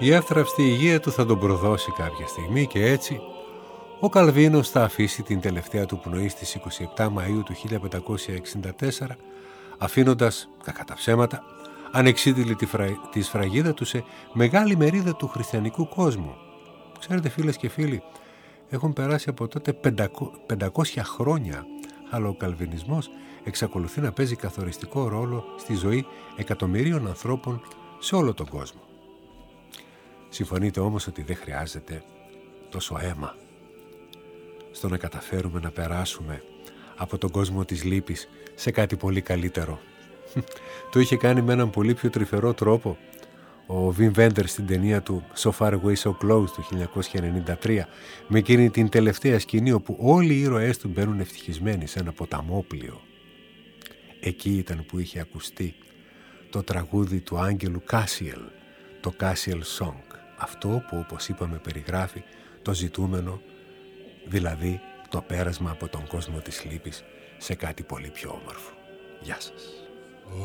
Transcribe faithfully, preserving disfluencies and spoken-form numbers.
Η εύθραυστη υγεία του θα τον προδώσει κάποια στιγμή και έτσι ο Καλβίνος θα αφήσει την τελευταία του πνοή στις είκοσι επτά Μαΐου του χίλια πεντακόσια εξήντα τέσσερα, αφήνοντας, κακά τα ψέματα, ανεξίτηλη τη, φρα... τη σφραγίδα του σε μεγάλη μερίδα του χριστιανικού κόσμου. Ξέρετε, φίλες και φίλοι, έχουν περάσει από τότε πεντακόσια χρόνια, αλλά ο καλβινισμός εξακολουθεί να παίζει καθοριστικό ρόλο στη ζωή εκατομμυρίων ανθρώπων σε όλο τον κόσμο. Συμφωνείτε όμως ότι δεν χρειάζεται τόσο αίμα στο να καταφέρουμε να περάσουμε από τον κόσμο της λύπης σε κάτι πολύ καλύτερο. Το είχε κάνει με έναν πολύ πιο τρυφερό τρόπο ο Βιμ Βέντερ στην ταινία του So Far Away So Close του χίλια εννιακόσια ενενήντα τρία, με εκείνη την τελευταία σκηνή όπου όλοι οι ήρωές του μπαίνουν ευτυχισμένοι σε ένα ποταμόπλιο. Εκεί ήταν που είχε ακουστεί το τραγούδι του άγγελου Κάσιελ, το Κάσιελ Song, αυτό που, όπως είπαμε, περιγράφει το ζητούμενο, δηλαδή το πέρασμα από τον κόσμο της λύπης σε κάτι πολύ πιο όμορφο. Γεια σας.